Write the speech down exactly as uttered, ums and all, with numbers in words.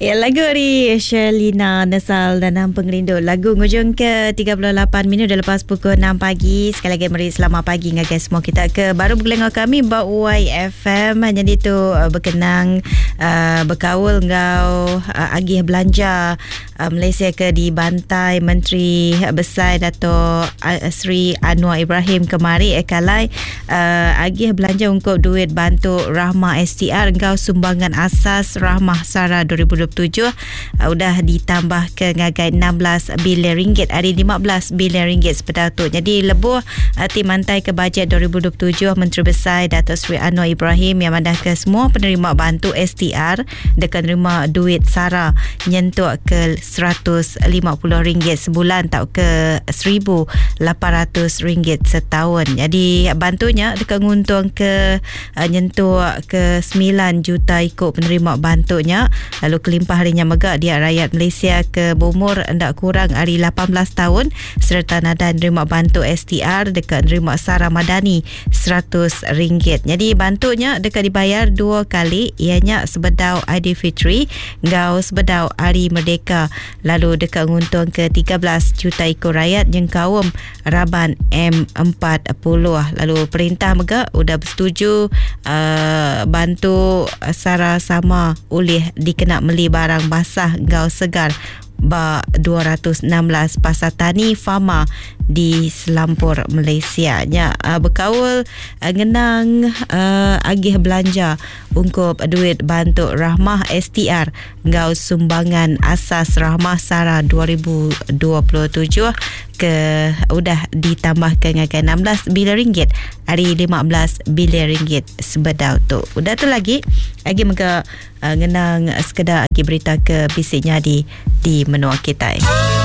Ya, lagu dari Sherlina Nasal dan Nam Pengerindu. Lagu ngujung ke tiga puluh lapan minit dah lepas pukul enam pagi. Sekali lagi mari selamat pagi dengan guys semua kita ke baru bergelengah kami Bak Y F M. Jadi tu uh, berkenang uh, berkawal ngau uh, agih belanja uh, Malaysia ke di bantai Menteri Besar Dato' uh, Sri Anwar Ibrahim kemari ekalai uh, agih belanja untuk duit bantu Rahmah S T R ngau sumbangan asas Rahmah Sara dua ribu dua puluh tujuh uh, udah ditambah ke ngagai enam belas bilion ringgit hari lima belas bilion ringgit sepeda tu. Jadi lebuh uh, tim mantai ke bajet dua ribu dua puluh tujuh Menteri Besar Dato' Sri Anwar Ibrahim yang mandah ke semua penerima bantu S T R dekat nerima duit Sara nyentuh ke seratus lima puluh ringgit sebulan tau ke seribu lapan ratus ringgit setahun. Jadi bantunya dekat nguntung ke uh, nyentuh ke sembilan juta ikut penerima bantunya. Lalu kelimpah harinya megak dia rakyat Malaysia ke berumur ndak kurang hari lapan belas tahun serta nada nerima bantu S T R dekat nerima Sara Madani seratus ringgit. Jadi bantunya dekat dibayar dua kali, ianya sebedau Aidilfitri ngau sebedau Hari Merdeka. Lalu dekat nguntung ke tiga belas juta ikut rakyat yang kaum Raban M empat puluh. Lalu perintah megak udah bersetuju uh, bantu Sara sama oleh dikena meli barang basah ngau segar ba dua ratus enam belas pasar tani Fama di Selampur Malaysia nya uh, berkawal uh, ngenang uh, agih belanja ungkup duit bantu Rahmah S T R ngau sumbangan asas Rahmah Sara dua ribu dua puluh tujuh ke udah ditambah ke ngagai enam belas bilion ringgit hari lima belas bilion ringgit sebedau tu. Udah tu lagi lagi mega uh, ngenang sekedar lagi berita ke bisiknya di di menua kita.